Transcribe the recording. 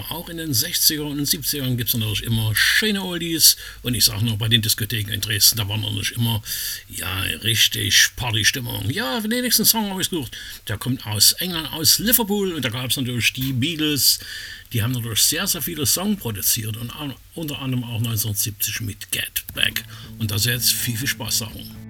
aber auch in den 60er und 70ern gibt es natürlich immer schöne Oldies. Und ich sage noch, bei den Diskotheken in Dresden, da war natürlich immer, ja, richtig Partystimmung. Ja, für den nächsten Song habe ich gesucht. Der kommt aus England, aus Liverpool. Und da gab es natürlich die Beatles. Die haben natürlich sehr, sehr viele Songs produziert. Und unter anderem auch 1970 mit Get Back. Und das jetzt viel, viel Spaß sagen.